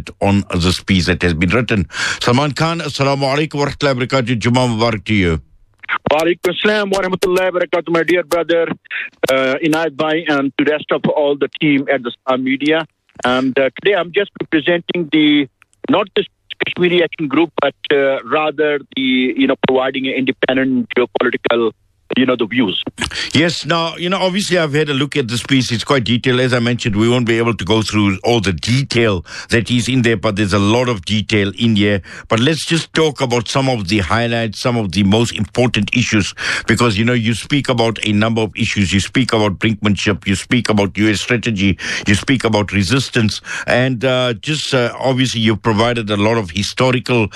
comment on this piece that has been written. Salman Khan, Assalamu alaikum wa rahmatullahi wa barakatuh. Jummah Mubarak to you. Wa alaikum assalam wa rahmatullahi wa barakatuh, my dear brother Inayat Bhai, and to the rest of all the team at the Star Media. And today I'm just representing not the Kashmiri Action Group, but rather providing an independent geopolitical the views. Yes, now, obviously I've had a look at this piece. It's quite detailed. As I mentioned, we won't be able to go through all the detail that is in there, but there's a lot of detail in here. But let's just talk about some of the highlights, some of the most important issues, because, you speak about a number of issues. You speak about brinkmanship, you speak about US strategy, you speak about resistance, and obviously you've provided a lot of historical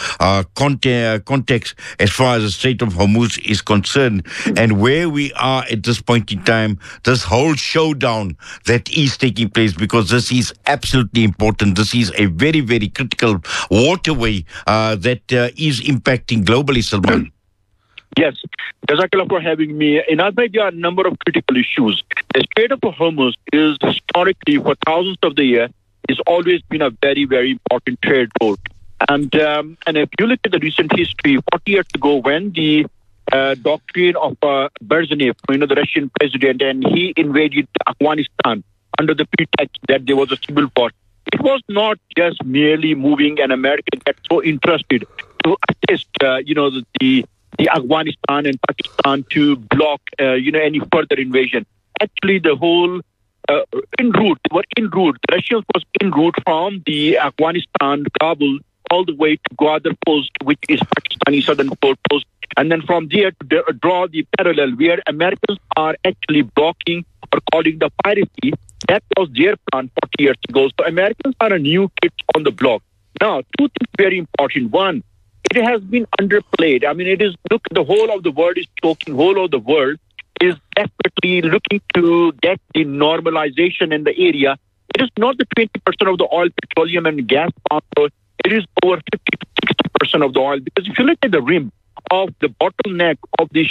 context as far as the Strait of Hormuz is concerned, and where we are at this point in time, this whole showdown that is taking place, because this is absolutely important. This is a very, very critical waterway that is impacting globally, Salman. Yes, Jazakallah for having me. In Azai, there are a number of critical issues. The Strait of Hormuz is historically, for thousands of the years, has always been a very, very important trade route. And if you look at the recent history, 40 years ago, when the doctrine of Brezhnev, the Russian president, and he invaded Afghanistan under the pretext that there was a civil war. It was not just merely moving an American that so interested to assist, the Afghanistan and Pakistan to block, any further invasion. Actually, the whole en route. The Russians was en route from the Afghanistan, Kabul, all the way to Gwadar Post, which is Pakistani southern post. And then from there to draw the parallel where Americans are actually blocking or calling the piracy. That was their plan 40 years ago. So Americans are a new kid on the block. Now, two things very important. One, it has been underplayed. I mean, the whole of the world is talking, whole of the world is desperately looking to get the normalization in the area. It is not the 20% of the oil, petroleum and gas power. It is over 50 to 60% of the oil. Because if you look at the rim of the bottleneck of the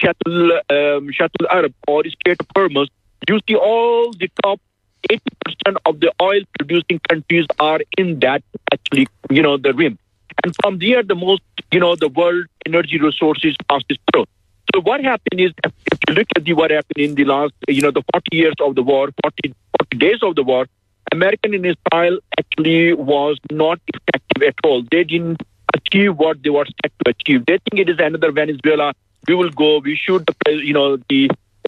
Shatt al-Arab or Strait of Hormuz, you see all the top 80% of the oil producing countries are in that, actually, the rim. And from there, the most, the world energy resources passes through. So what happened is, if you look at what happened in the last, the 40 years of the war, 40 days of the war, American in Israel actually was not effective at all. They didn't achieve what they were set to achieve. They think it is another Venezuela. We will go, we shoot the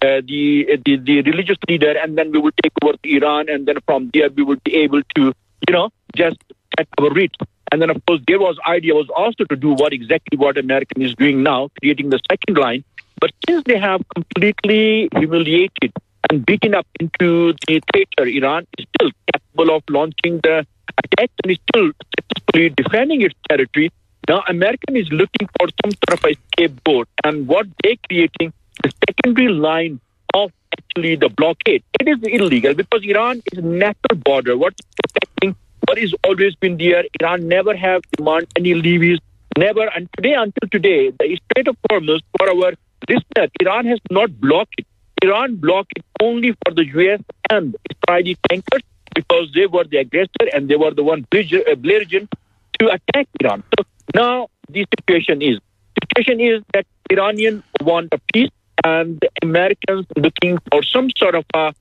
religious leader, and then we will take over Iran, and then from there we will be able to, just get our reach. And then, of course, there was idea was also to do exactly what American is doing now, creating the second line. But since they have completely humiliated and beaten up into the theater, Iran is still capable of launching the attack and is still successfully defending its territory. Now, American is looking for some sort of a scapegoat, and what they're creating the secondary line of actually the blockade. It is illegal because Iran is a natural border. What's protecting what is always been there. Iran never have demand any levies, never. And until today, the Strait of Hormuz, for our listeners, Iran has not blocked it. Iran blocked it only for the US and Israeli tankers because they were the aggressor and they were the one belligerent to attack Iran. So now the situation is that Iranians want a peace and the Americans looking for some sort of a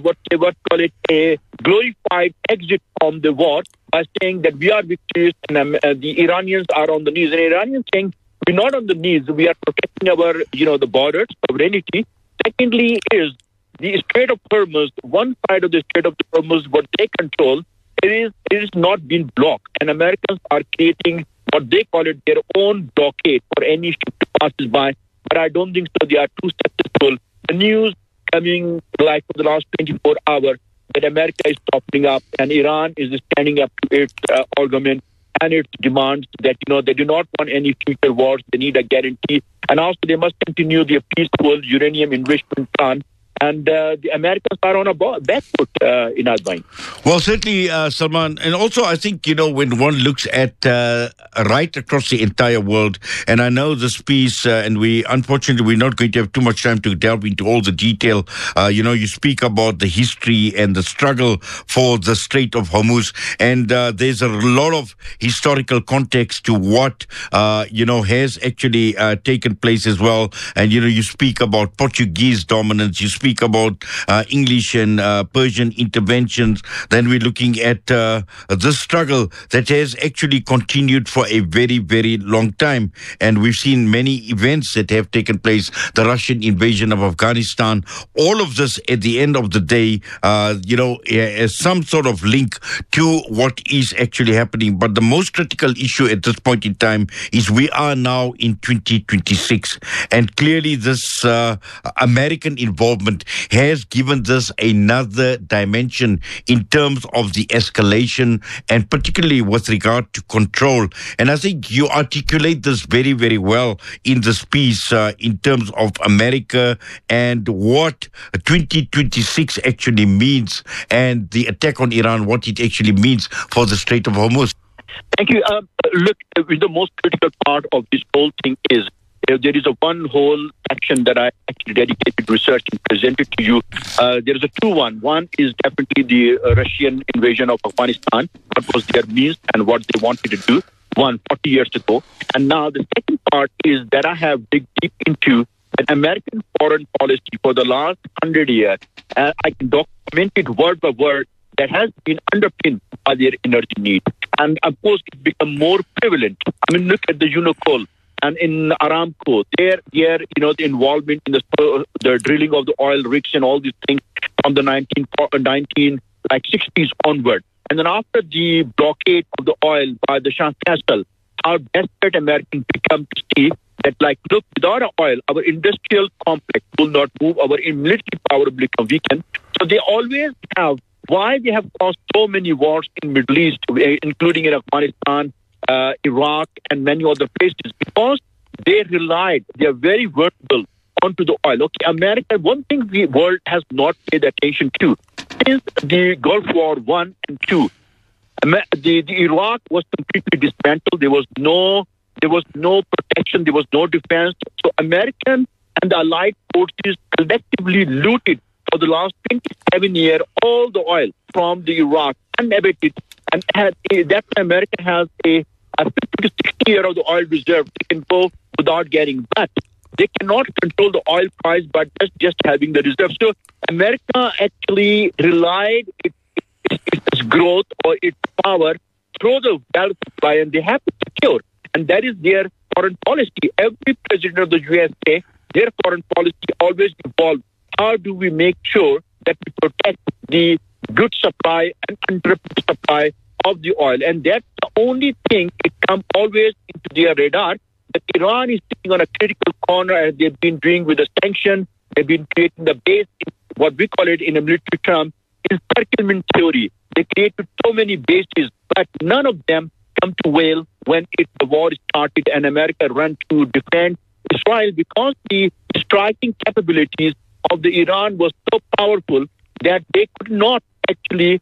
glorified exit from the war by saying that we are victorious and the Iranians are on the knees. And Iranians saying we're not on the knees, we are protecting our, the borders, sovereignty. Secondly is the Strait of Hormuz, one side of the Strait of Hormuz, what they control, it is not being blocked. And Americans are creating what they call it their own blockade for any ship to pass by. But I don't think so they are too successful. The news coming like for the last 24 hours that America is topping up and Iran is standing up to its argument and its demands that, they do not want any future wars. They need a guarantee. And also they must continue their peaceful uranium enrichment plan And the Americans are on a back foot in Advain. Well, certainly, Salman. And also, I think, when one looks at right across the entire world, and I know this piece, and unfortunately, we're not going to have too much time to delve into all the detail. You speak about the history and the struggle for the Strait of Hormuz. And there's a lot of historical context to what, has actually taken place as well. And, you speak about Portuguese dominance, you speak about English and Persian interventions. Then we're looking at this struggle that has actually continued for a very, very long time. And we've seen many events that have taken place, the Russian invasion of Afghanistan. All of this, at the end of the day, has some sort of link to what is actually happening. But the most critical issue at this point in time is we are now in 2026. And clearly this American involvement has given this another dimension in terms of the escalation, and particularly with regard to control. And I think you articulate this very, very well in this piece in terms of America and what 2026 actually means, and the attack on Iran, what it actually means for the Strait of Hormuz. Thank you. Look, the most critical part of this whole thing is there is a one whole section that I actually dedicated research and presented to you. There is a two-one. One is definitely the Russian invasion of Afghanistan, what was their means and what they wanted to do 40 years ago. And now the second part is that I have digged deep into an American foreign policy for the last 100 years. I can document it word by word that has been underpinned by their energy need. And of course, it's become more prevalent. I mean, look at the Unocal and in Aramco, the involvement in the drilling of the oil rigs and all these things from the 1960s onward. And then after the blockade of the oil by the Shah Faisal, how desperate Americans become to see that, look, without oil, our industrial complex will not move, our military power will become weakened. So they always have, why they have caused so many wars in Middle East, including in Afghanistan, Iraq, and many other places, because they are very vulnerable onto the oil. Okay, America, one thing the world has not paid attention to is the Gulf War I and II. The Iraq was completely dismantled. There was no protection. There was no defense. So American and the Allied forces collectively looted for the last 27 years all the oil from the Iraq, unabated. And that's why America has a 50 to 60 year of the oil reserve. They can go without getting that. They cannot control the oil price by just having the reserve. So America actually relied its growth or its power through the well supply, and they have to secure. And that is their foreign policy. Every president of the USA, their foreign policy always involves how do we make sure that we protect the good supply and uninterrupted supply of the oil. And that's the only thing it comes always into their radar, that Iran is sitting on a critical corner, as they've been doing with the sanction. They've been creating the base, what we call it in a military term, encirclement theory. They created so many bases, but none of them come to wail when the war started and America ran to defend Israel, because the striking capabilities of the Iran was so powerful that they could not actually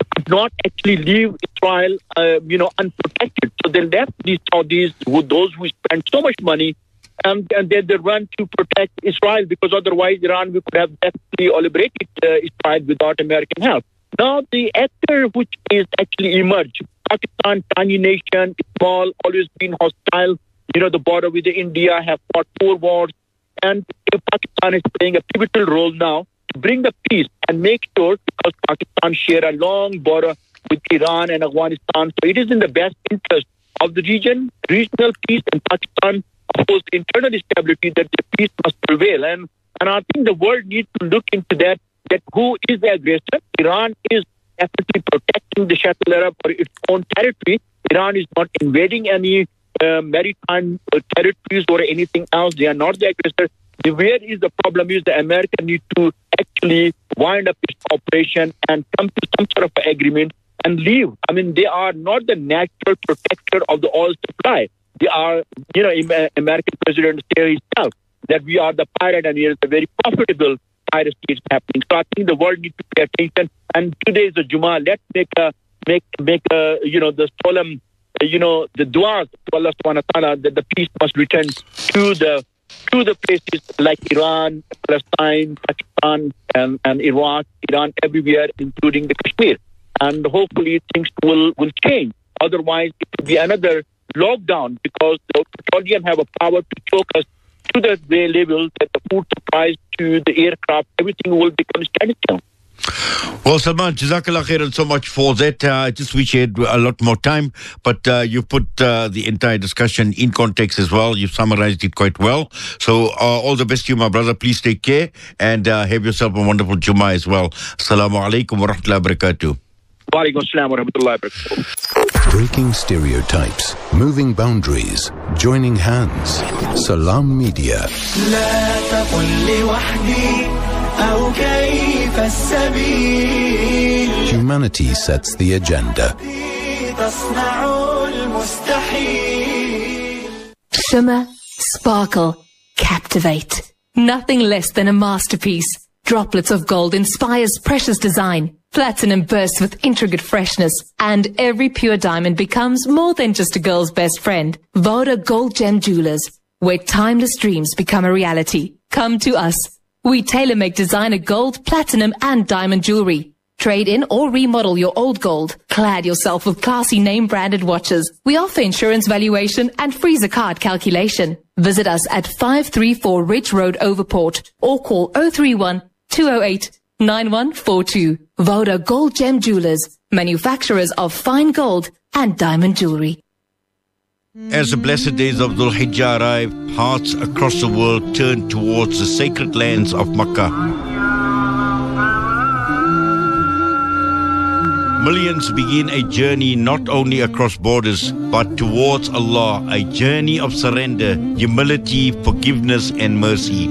leave Israel, unprotected. So they left these Saudis, those who spent so much money, and then they run to protect Israel, because otherwise Iran could have definitely liberated Israel without American help. Now the actor which is actually emerged, Pakistan, tiny nation, small, always been hostile. The border with India, have fought 4 wars, and Pakistan is playing a pivotal role now to bring the peace and make sure, because Pakistan share a long border with Iran and Afghanistan, so it is in the best interest of the regional peace, and Pakistan opposed internal stability, that the peace must prevail. And I think the world needs to look into that who is the aggressor. Iran is definitely protecting the Shuttle Arab or its own territory. Iran is not invading any maritime territories or anything else. They are not the aggressor. Where is the problem is the America need to actually wind up its operation and come to some sort of agreement and leave. I mean, they are not the natural protector of the oil supply. They are, American President said himself that we are the pirate and he is a very profitable piracy is happening. So I think the world needs to pay attention. And today is the Jummah. Let's make the solemn, the du'as to Allah subhanahu wa ta'ala that the peace must return to the places like Iran, Palestine, Pakistan, and Iraq, Iran, everywhere, including the Kashmir. And hopefully things will change. Otherwise, it will be another lockdown because the petroleum have a power to choke us to the level that the food supplies to the aircraft, everything will become standing down. Well, Salman, Jazakallah khairan so much for that. I just wish you had a lot more time, but you put the entire discussion in context as well. You summarized it quite well. So all the best to you, my brother. Please take care and have yourself a wonderful Jummah as well. Assalamu alaikum wa rahmatullahi wa barakatuh. Wa alaikum assalam wa rahmatullahi wa barakatuh. Breaking stereotypes, moving boundaries, joining hands. Salam Media. Humanity sets the agenda. Shimmer, sparkle, captivate. Nothing less than a masterpiece. Droplets of gold inspires precious design. Platinum bursts with intricate freshness. And every pure diamond becomes more than just a girl's best friend. Voda Gold Gem Jewelers, where timeless dreams become a reality. Come to us. We tailor-make designer gold, platinum and diamond jewelry. Trade in or remodel your old gold. Clad yourself with classy name-branded watches. We offer insurance valuation and free zakat calculation. Visit us at 534 Ridge Road, Overport, or call 031 208 9142. Voda Gold Gem Jewelers, manufacturers of fine gold and diamond jewelry. As the blessed days of Dhul Hijjah arrive, hearts across the world turn towards the sacred lands of Makkah. Millions begin a journey not only across borders, but towards Allah, a journey of surrender, humility, forgiveness and mercy.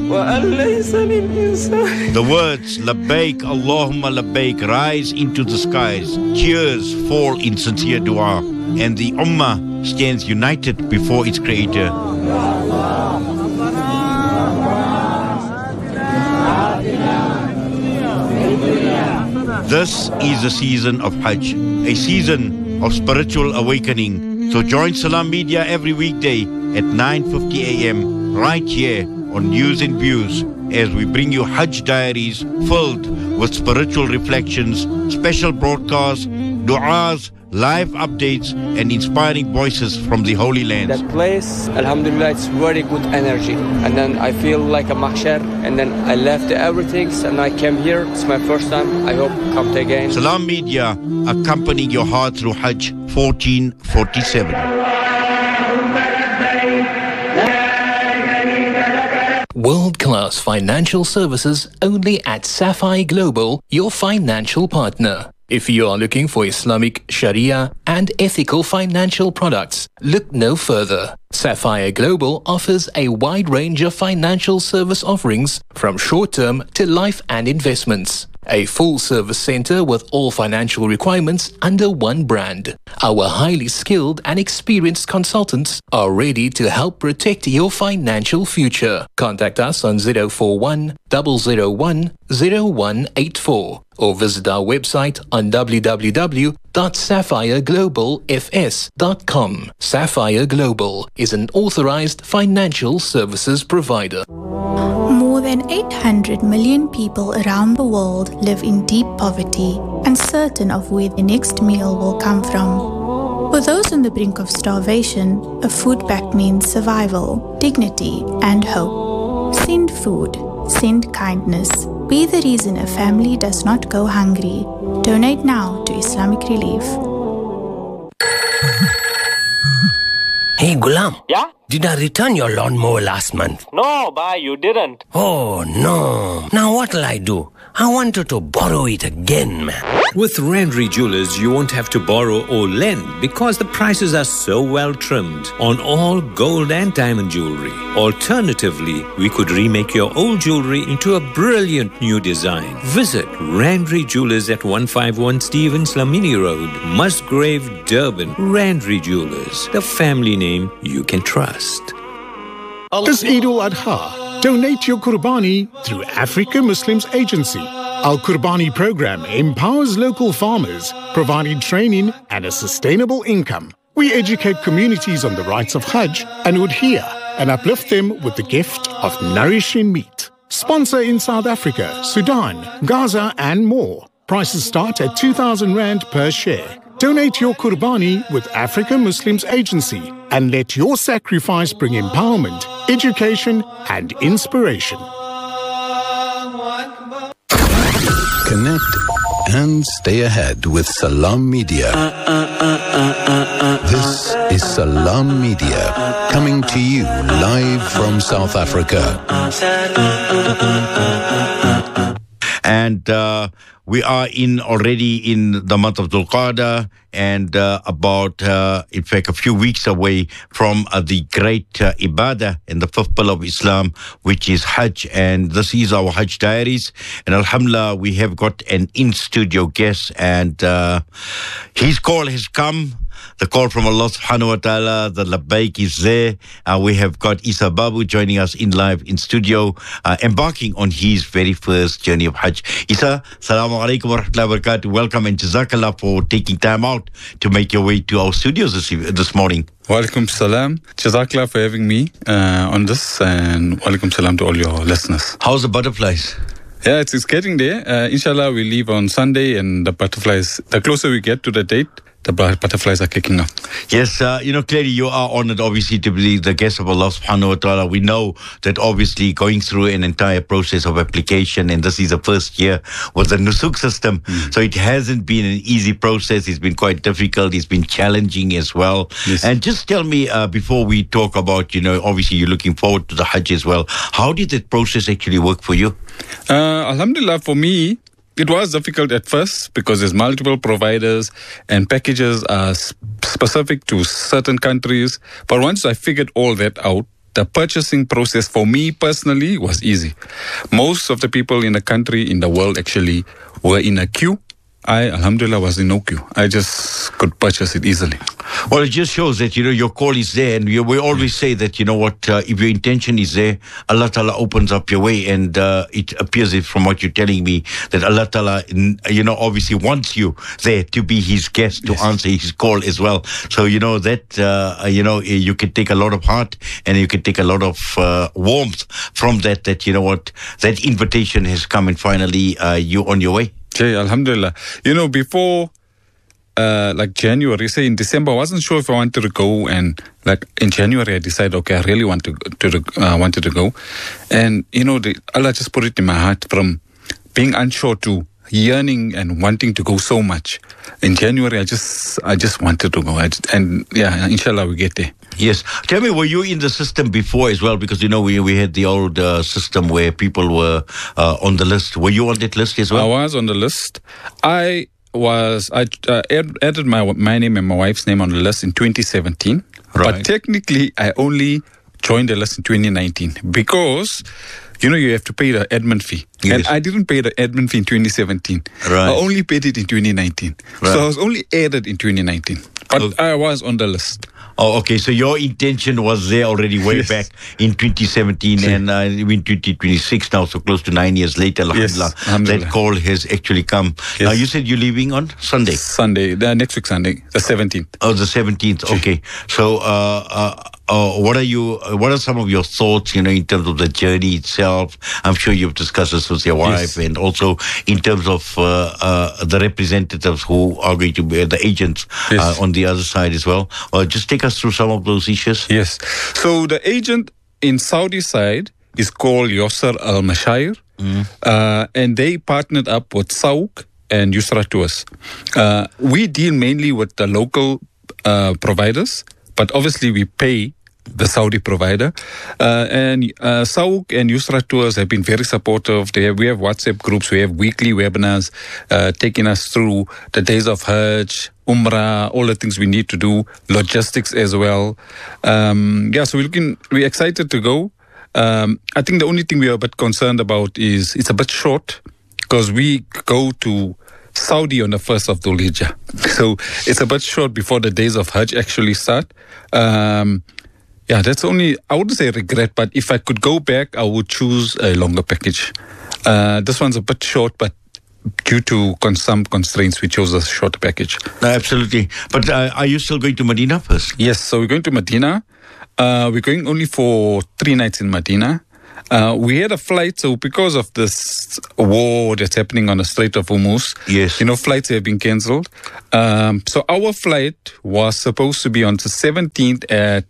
The words, Labbaik, Allahumma Labbaik, rise into the skies. Tears fall in sincere dua, and the Ummah stands united before its Creator. This is a season of Hajj, a season of spiritual awakening. So join Salam Media every weekday at 9:50 a.m. right here on News and Views as we bring you Hajj diaries filled with spiritual reflections, special broadcasts, du'as, live updates and inspiring voices from the Holy Land. That place, Alhamdulillah, it's very good energy. And then I feel like a mahshar. And then I left everything and I came here. It's my first time. I hope to come again. Salam Media, accompanying your heart through Hajj 1447. World-class financial services only at Sapphire Global, your financial partner. If you are looking for Islamic, Sharia and ethical financial products, look no further. Sapphire Global offers a wide range of financial service offerings from short-term to life and investments. A full-service center with all financial requirements under one brand. Our highly skilled and experienced consultants are ready to help protect your financial future. Contact us on 041 001 0184 or visit our website on www.sapphireglobalfs.com. Sapphire Global is an authorized financial services provider. More than 800 million people around the world live in deep poverty, uncertain of where the next meal will come from. For those on the brink of starvation, a food pact means survival, dignity, and hope. Send food. Send kindness. Be the reason a family does not go hungry. Donate now to Islamic Relief. Hey, Ghulam. Yeah? Did I return your lawnmower last month? No, bhai, you didn't. Oh, no. Now what'll I do? I wanted to borrow it again, man. With Randry Jewelers, you won't have to borrow or lend because the prices are so well trimmed on all gold and diamond jewelry. Alternatively, we could remake your old jewelry into a brilliant new design. Visit Randry Jewelers at 151 Stevens Lamini Road, Musgrave, Durban. Randry Jewelers, the family name you can trust. This Eid al-Adha, Donate your Qurbani through Africa Muslims Agency. Our Qurbani program empowers local farmers, providing training and a sustainable income. We educate communities on the rights of Hajj and udhiyah and uplift them with the gift of nourishing meat. Sponsor in South Africa, Sudan, Gaza and more. Prices start at 2,000 Rand per share. Donate your Qurbani with Africa Muslims Agency and let your sacrifice bring empowerment, education and inspiration. Connect and stay ahead with Salam Media. This is Salam Media, coming to you live from South Africa. And we are already in the month of Dhul Qa'dah, and about, in fact, a few weeks away from the great ibadah and the fifth pillar of Islam, which is Hajj. And this is our Hajj Diaries. And alhamdulillah, we have got an in-studio guest, and his call has come. The call from Allah subhanahu wa ta'ala, the labbaik is there. We have got Isa Babu joining us live in studio, embarking on his very first journey of Hajj. Isa, assalamu alaikum wa rahmatullahi wa barakatuh. Welcome and jazakallah for taking time out to make your way to our studios this morning. Walaikum salam. Jazakallah for having me on this, and walaikum salam to all your listeners. How's the butterflies? Yeah, it's getting there. Inshallah, we leave on Sunday, and the butterflies, the closer we get to the date, the butterflies are kicking off. Yes, clearly you are honored, obviously, to be the guest of Allah subhanahu wa ta'ala. We know that obviously going through an entire process of application, and this is the first year with the Nusuk system, so it hasn't been an easy process. It's been quite difficult. It's been challenging as well. Yes. And just tell me, before we talk about, obviously you're looking forward to the Hajj as well, how did that process actually work for you? Alhamdulillah, for me, it was difficult at first because there's multiple providers and packages are specific to certain countries. But once I figured all that out, the purchasing process for me personally was easy. Most of the people in the country, in the world actually, were in a queue. I, alhamdulillah, was in no queue. I just could purchase it easily. Well, it just shows that, your call is there. And we always say that, if your intention is there, Allah Ta'ala opens up your way. And it appears from what you're telling me that Allah Ta'ala, obviously wants you there to be his guest, to answer his call as well. So, that, you can take a lot of heart and you can take a lot of warmth from that, that invitation has come and finally you're on your way. Okay, alhamdulillah. Before January, say in December, I wasn't sure if I wanted to go, and in January I decided, okay, I really wanted to go, and Allah just put it in my heart from being unsure to yearning and wanting to go so much. In January, I just wanted to go, inshallah we get there. Yes. Tell me, were you in the system before as well? Because, we had the old system where people were on the list. Were you on that list as well? I was on the list. I added my name and my wife's name on the list in 2017. Right. But technically, I only joined the list in 2019 because, you have to pay the admin fee. Yes. And I didn't pay the admin fee in 2017. Right. I only paid it in 2019. Right. So I was only added in 2019. But I was on the list. Oh, okay. So your intention was there already way back in 2017 and in 2026 now, so close to 9 years later, alhamdulillah, that call has actually come. Yes. Now, you said you're leaving on Sunday? Next week Sunday, the 17th. Oh, the 17th. Okay. So, what are some of your thoughts, in terms of the journey itself? I'm sure you've discussed this with your wife, and also in terms of the representatives who are going to be the agents on the other side as well. Just take us through some of those issues. Yes. So the agent in Saudi side is called Yusr Al Mashair, and they partnered up with Sauk and Yusra Tours. We deal mainly with the local providers, but obviously we pay the Saudi provider. And Sauk and Yusra Tours have been very supportive. We have WhatsApp groups, we have weekly webinars taking us through the days of Hajj, Umrah, all the things we need to do, logistics as well. So we're excited to go. I think the only thing we are a bit concerned about is it's a bit short because we go to Saudi on the 1st of Dhul Hijjah. So it's a bit short before the days of Hajj actually start. Yeah, that's only, I wouldn't say regret, but if I could go back, I would choose a longer package. This one's a bit short, but due to some constraints, we chose a shorter package. No, absolutely. But are you still going to Medina first? Yes, so we're going to Medina. We're going only for 3 nights in Medina. We had a flight, so because of this war that's happening on the Strait of Hormuz, yes, flights have been cancelled. So our flight was supposed to be on the 17th at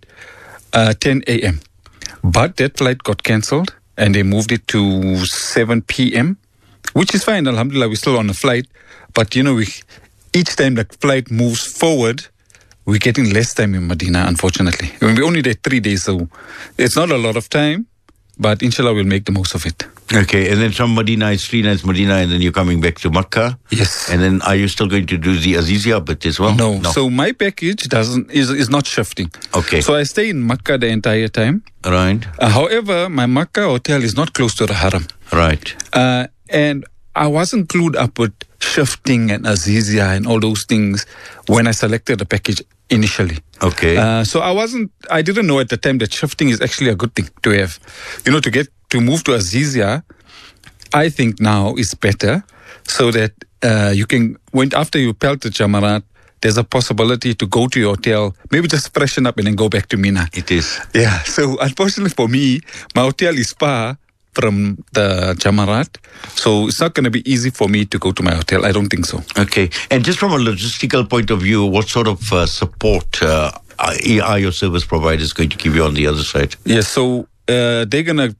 10 a.m. But that flight got cancelled and they moved it to 7 p.m., which is fine. Alhamdulillah, we're still on the flight. But, each time the flight moves forward, we're getting less time in Medina, unfortunately. We're only there 3 days, so it's not a lot of time. But inshallah, we'll make the most of it. Okay, and then from Medina, it's 3 nights Medina, and then you're coming back to Makkah. Yes. And then are you still going to do the Azizia bit as well? No. So my package is not shifting. Okay. So I stay in Makkah the entire time. Right. However, my Makkah hotel is not close to the Haram. Right. And I wasn't clued up with shifting and Azizia and all those things when I selected the package initially. Okay. So I didn't know at the time that shifting is actually a good thing to have. To move to Azizia, I think now is better so that you can, after you pelt the Jamarat, there's a possibility to go to your hotel, maybe just freshen up and then go back to Mina. It is. Yeah. So unfortunately for me, my hotel is far from the Jamarat, so it's not going to be easy for me to go to my hotel. I don't think so. Okay. And just from a logistical point of view, what sort of support are your service providers going to give you on the other side? Yes, so they're going to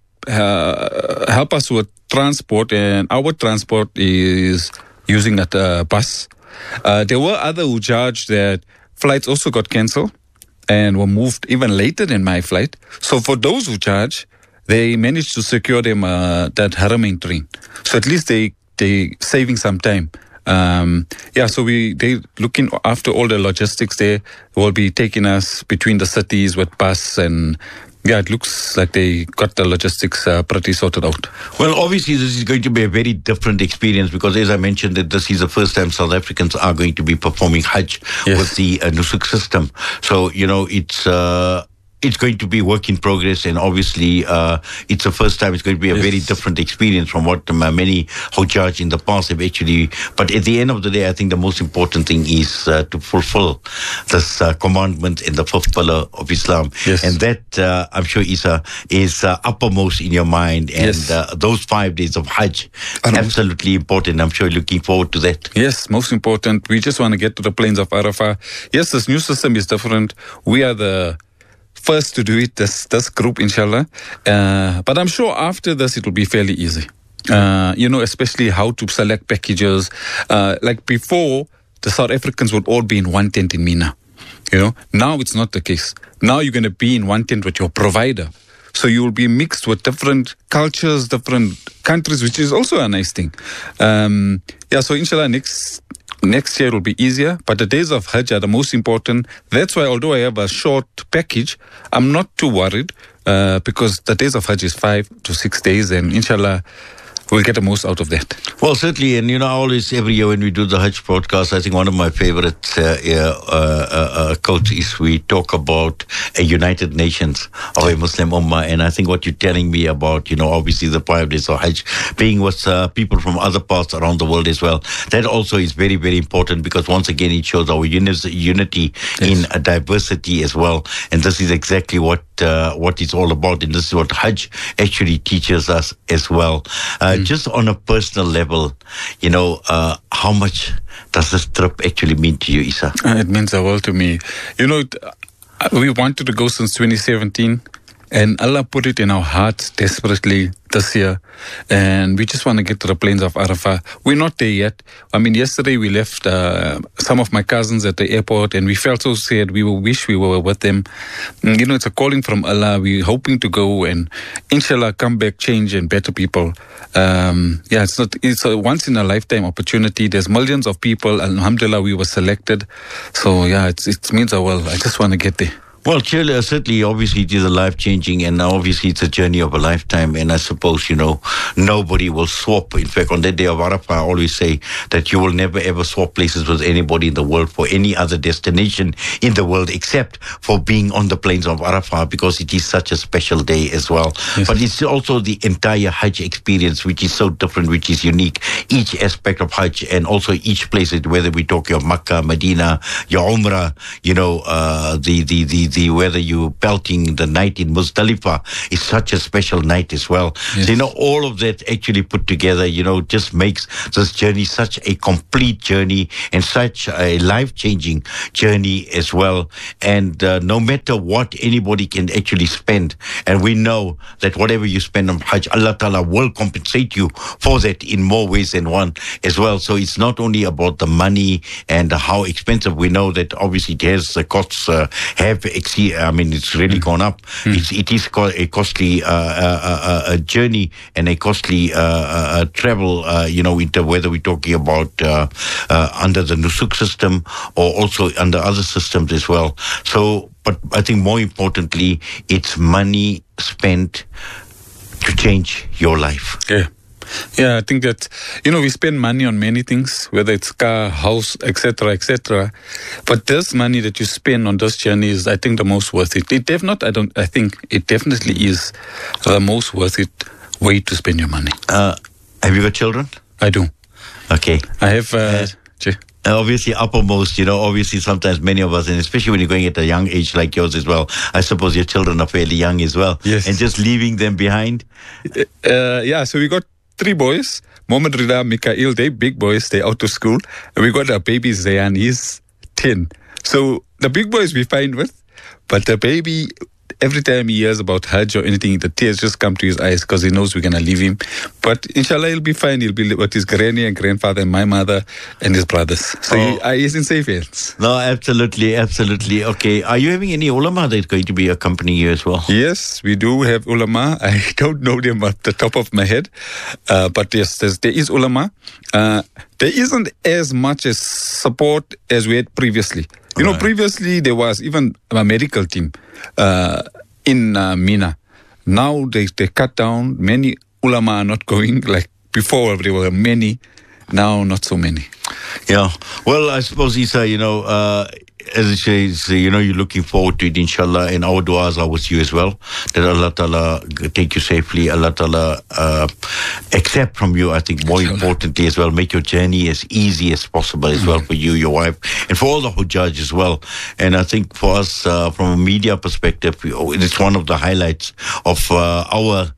help us with transport, and our transport is using a bus. There were other Hujjaj that flights also got cancelled and were moved even later than my flight. So for those Hujjaj, they managed to secure them that Haramain train. So at least they saving some time. So they looking after all the logistics there. Will be taking us between the cities with bus, and it looks like they got the logistics pretty sorted out. Well, obviously this is going to be a very different experience because, as I mentioned, that this is the first time South Africans are going to be performing Hajj with the Nusuk system. So, it's going to be work in progress, and obviously it's the first time. It's going to be a very different experience from what many Hujjaj in the past have actually. But at the end of the day, I think the most important thing is to fulfill this commandment in the 5th pillar of Islam. Yes. And that, I'm sure, Isa, is uppermost in your mind. And those 5 days of Hajj, absolutely important. I'm sure you're looking forward to that. Yes, most important. We just want to get to the plains of Arafah. Yes, this new system is different. We are the first to do it, this group, inshallah. But I'm sure after this, it will be fairly easy. Especially how to select packages. Like before, the South Africans would all be in one tent in Mina. Now it's not the case. Now you're going to be in one tent with your provider. So you will be mixed with different cultures, different countries, which is also a nice thing. So inshallah, next year will be easier, but the days of Hajj are the most important. That's why, although I have a short package, I'm not too worried because the days of Hajj is 5 to 6 days, and inshallah, we'll get the most out of that. Well, certainly, and always every year when we do the Hajj podcast, I think one of my favorite quotes is we talk about a United Nations of a Muslim Ummah, and I think what you're telling me about, obviously the 5 days of Hajj being with people from other parts around the world as well, that also is very, very important because once again it shows our unity in diversity as well, and this is exactly what it's all about, and this is what Hajj actually teaches us as well. Just on a personal level, how much does this trip actually mean to you, Isa? It means the world to me. We wanted to go since 2017, and Allah put it in our hearts desperately this year, and we just want to get to the plains of Arafah. We're not there yet. I mean, yesterday we left some of my cousins at the airport, and we felt so sad. We wish we were with them. It's a calling from Allah. We're hoping to go and inshallah come back changed and better people. It's a once in a lifetime opportunity. There's millions of people. Alhamdulillah, we were selected. So it means the world. I just want to get there. Well, certainly, obviously, it is a life-changing, and obviously, it's a journey of a lifetime. And I suppose, nobody will swap. In fact, on that day of Arafah, I always say that you will never, ever swap places with anybody in the world for any other destination in the world, except for being on the plains of Arafah, because it is such a special day as well. Yes. But it's also the entire Hajj experience, which is so different, which is unique. Each aspect of Hajj, and also each place, whether we talk of Makkah, Medina, your Umrah, whether you belting the night in Muzdalifah is such a special night as well. Yes. So, all of that actually put together, just makes this journey such a complete journey and such a life-changing journey as well. And no matter what anybody can actually spend, and we know that whatever you spend on Hajj, Allah Ta'ala will compensate you for that in more ways than one as well. So it's not only about the money and how expensive. We know that obviously it has the costs have exceeded. It's really gone up. It is a costly a journey and a costly travel, whether we're talking about under the Nusuk system or also under other systems as well. So, but I think more importantly, it's money spent to change your life. Yeah. Yeah, I think that, we spend money on many things, whether it's car, house, etc., etc. But this money that you spend on this journey is, I think, the most worth it. I think it definitely is the most worth it way to spend your money. Have you got children? I do. Okay. I have... obviously uppermost, obviously sometimes many of us, and especially when you're going at a young age like yours as well, I suppose your children are fairly young as well. Yes. And just leaving them behind? So we got 3 boys, Mohammed Rida, Mikael, they big boys, they out of school. And we got our baby Zayan, he's 10. So the big boys we fine with, but the baby, every time he hears about Hajj or anything, the tears just come to his eyes because he knows we're going to leave him. But inshallah, he'll be fine. He'll be with his granny and grandfather and my mother and his brothers. So he's in safe hands. No, absolutely, absolutely. Okay. Are you having any ulama that's going to be accompanying you as well? Yes, we do have ulama. I don't know them at the top of my head. But yes, there is ulama. There isn't as much as support as we had previously. Previously there was even a medical team in Mina. Now they cut down. Many ulama are not going. Like before, there were many. Now, not so many. Yeah. Well, I suppose, Isa, as it says, you're looking forward to it, inshallah, and our du'as are with you as well, that Allah Ta'ala take you safely, Allah Ta'ala accept from you, I think, more importantly as well, make your journey as easy as possible as well for you, your wife, and for all the Hujjaj as well. And I think for us, from a media perspective, it's one of the highlights of our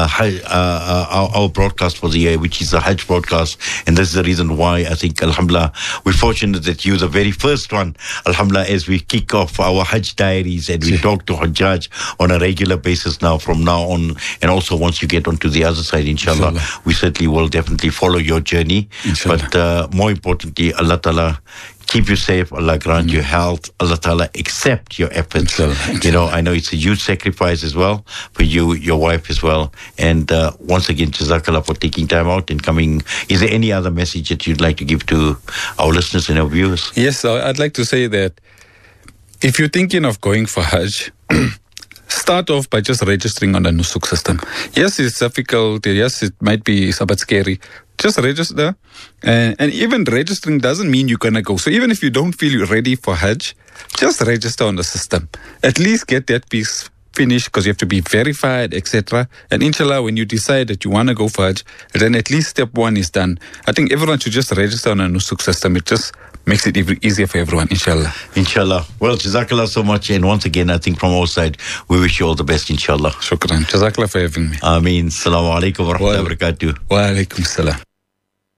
broadcast for the year, which is the Hajj broadcast, and this is the reason why I think, alhamdulillah, we're fortunate that you're the very first one, alhamdulillah, as we kick off our Hajj diaries and we talk to Hujjaj on a regular basis now, from now on, and also once you get onto the other side, inshallah, we certainly will definitely follow your journey. Inshallah. But more importantly, Allah Ta'ala keep you safe, Allah grant you health, Allah Ta'ala accept your efforts. I know it's a huge sacrifice as well for you, your wife as well. And once again, Jazakallah for taking time out and coming. Is there any other message that you'd like to give to our listeners and our viewers? Yes, I'd like to say that if you're thinking of going for Hajj, start off by just registering on the Nusuk system. Yes, it's difficult. Yes, it might be a bit scary. Just register. And even registering doesn't mean you're going to go. So even if you don't feel you're ready for Hajj, just register on the system. At least get that piece finished, because you have to be verified, etc. And inshallah, when you decide that you want to go for Hajj, then at least step 1 is done. I think everyone should just register on a Nusuk system. It just makes it easier for everyone, inshallah. Inshallah. Well, Jazakallah so much. And once again, I think from our side, we wish you all the best, inshallah. Shukran. Jazakallah for having me. Ameen. Assalamu alaikum wa rahmatullahi wa barakatuh. Wa alaikum salam.